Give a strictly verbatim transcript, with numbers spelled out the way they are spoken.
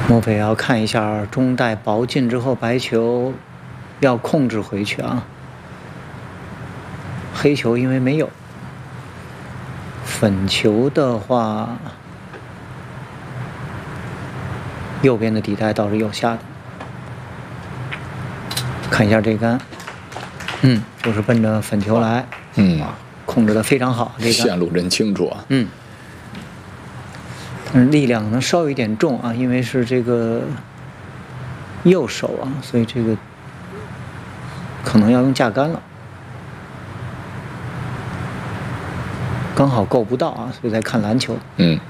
莫非要看一下中带薄进之后，白球要控制回去啊。黑球因为没有，粉球的话，右边的底带倒是有下的。看一下这杆，嗯，就是奔着粉球来， 嗯， 控制的非常好，这杆线路真清楚啊。 嗯。但是力量呢稍有一点重啊，因为是这个右手啊，所以这个可能要用架杆了，刚好够不到啊，所以在看篮球。 嗯。